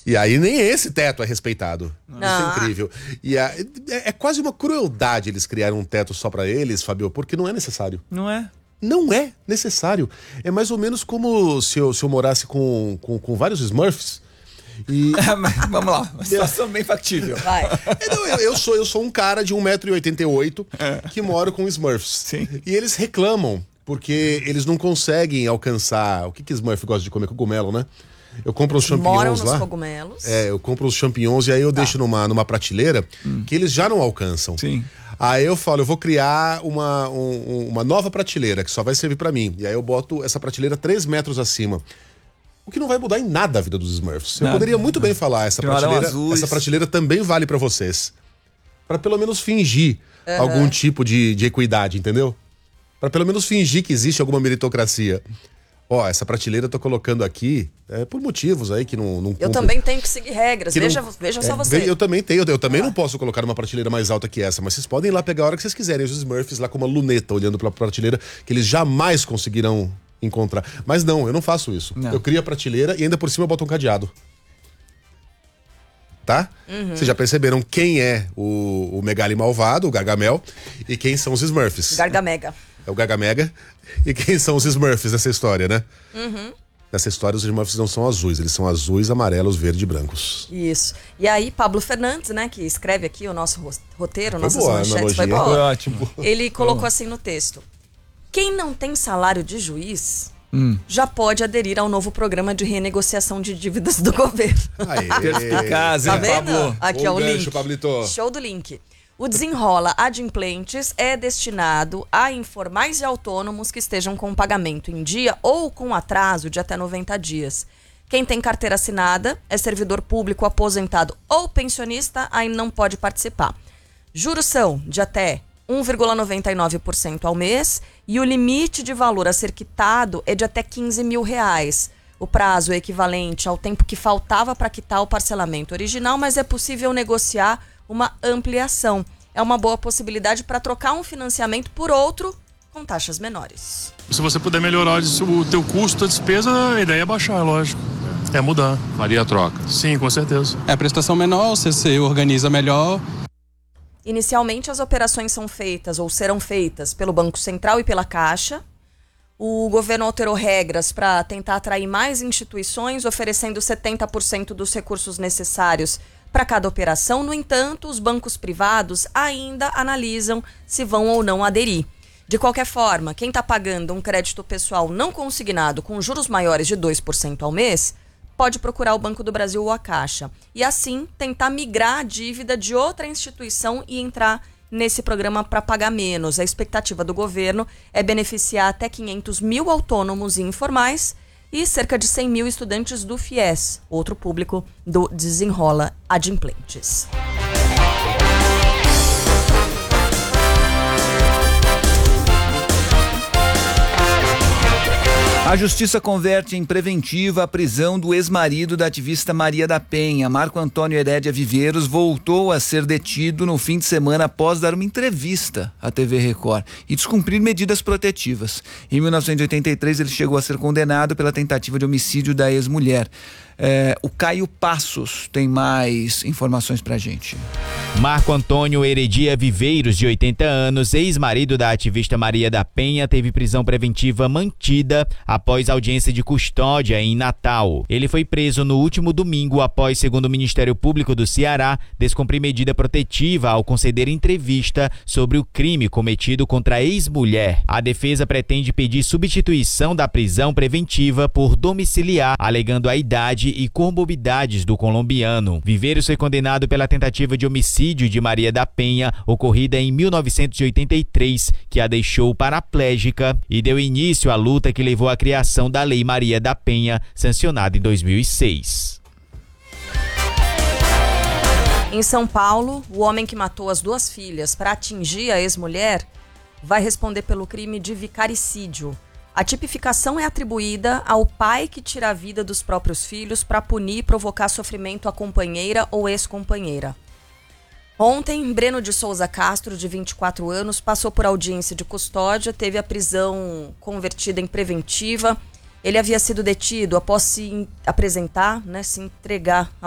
E aí nem esse teto é respeitado. Isso é incrível. E é quase uma crueldade eles criarem um teto só pra eles, Fabio, porque não é necessário. Não é? Não é necessário. É mais ou menos como se eu morasse com vários Smurfs. E... Mas, vamos lá, uma situação bem factível. Vai. Eu sou um cara de 1,88 m que mora com Smurfs. Sim. E eles reclamam, porque eles não conseguem alcançar... O que Smurf gosta de comer? Cogumelo, né? Eu compro os champignons Moram lá. nos cogumelos. Eu compro os champignons e aí eu deixo numa prateleira que eles já não alcançam. Sim. Aí eu falo, eu vou criar uma nova prateleira que só vai servir pra mim. E aí eu boto essa prateleira 3 metros acima. O que não vai mudar em nada a vida dos Smurfs. Eu poderia muito bem falar, essa prateleira também vale pra vocês. Pra pelo menos fingir algum tipo de equidade, entendeu? Pra pelo menos fingir que existe alguma meritocracia. Ó, essa prateleira eu tô colocando aqui por motivos aí que não Eu também tenho que seguir regras. Veja só você. Eu também tenho. Eu também não posso colocar uma prateleira mais alta que essa, mas vocês podem ir lá pegar a hora que vocês quiserem. Os Smurfs lá com uma luneta olhando pra prateleira que eles jamais conseguirão encontrar. Mas não, eu não faço isso. Não. Eu crio a prateleira e ainda por cima eu boto um cadeado. Tá? Vocês já perceberam quem é o Megali malvado, o Gargamel, e quem são os Smurfs. Gargamega. É o Gargamega. E quem são os Smurfs nessa história, né? Nessa história os Smurfs não são azuis, eles são azuis, amarelos, verde e brancos. Isso. E aí, Pablo Fernandes, né, que escreve aqui o nosso roteiro, nossas boa, manchetes, foi analogia. boa. Foi ótimo. Ele colocou assim no texto: quem não tem salário de juiz já pode aderir ao novo programa de renegociação de dívidas do governo. Aê. Perspicaz, Tá hein, vendo? Pablo? Aqui Bom é o gancho, link. Pablito. Show do link. O Desenrola Adimplentes é destinado a informais e autônomos que estejam com pagamento em dia ou com atraso de até 90 dias. Quem tem carteira assinada, é servidor público, aposentado ou pensionista, aí não pode participar. Juros são de até 1,99% ao mês e o limite de valor a ser quitado é de até R$15 mil. O prazo é equivalente ao tempo que faltava para quitar o parcelamento original, mas é possível negociar uma ampliação. É uma boa possibilidade para trocar um financiamento por outro com taxas menores. Se você puder melhorar o teu custo, a despesa, a ideia é baixar, lógico. É mudar. Faria a troca. Sim, com certeza. É a prestação menor, você se organiza melhor. Inicialmente, as operações são feitas ou serão feitas pelo Banco Central e pela Caixa. O governo alterou regras para tentar atrair mais instituições, oferecendo 70% dos recursos necessários para cada operação. No entanto, os bancos privados ainda analisam se vão ou não aderir. De qualquer forma, quem está pagando um crédito pessoal não consignado com juros maiores de 2% ao mês pode procurar o Banco do Brasil ou a Caixa. E assim, tentar migrar a dívida de outra instituição e entrar nesse programa para pagar menos. A expectativa do governo é beneficiar até 500 mil autônomos e informais e cerca de 100 mil estudantes do FIES, outro público do Desenrola Adimplentes. A justiça converte em preventiva a prisão do ex-marido da ativista Maria da Penha. Marco Antônio Herédia Viveiros voltou a ser detido no fim de semana após dar uma entrevista à TV Record e descumprir medidas protetivas. Em 1983, ele chegou a ser condenado pela tentativa de homicídio da ex-mulher. O Caio Passos tem mais informações pra gente. Marco Antônio Heredia Viveiros, de 80 anos, ex-marido da ativista Maria da Penha, teve prisão preventiva mantida após audiência de custódia em Natal. Ele foi preso no último domingo após, segundo o Ministério Público do Ceará, descumprir medida protetiva ao conceder entrevista sobre o crime cometido contra a ex-mulher. A defesa pretende pedir substituição da prisão preventiva por domiciliar, alegando a idade e comorbidades do colombiano. Viveiros foi condenado pela tentativa de homicídio de Maria da Penha, ocorrida em 1983, que a deixou paraplégica e deu início à luta que levou à criação da Lei Maria da Penha, sancionada em 2006. Em São Paulo, o homem que matou as 2 filhas para atingir a ex-mulher vai responder pelo crime de vicaricídio. A tipificação é atribuída ao pai que tira a vida dos próprios filhos para punir e provocar sofrimento à companheira ou ex-companheira. Ontem, Breno de Souza Castro, de 24 anos, passou por audiência de custódia, teve a prisão convertida em preventiva. Ele havia sido detido após se apresentar, se entregar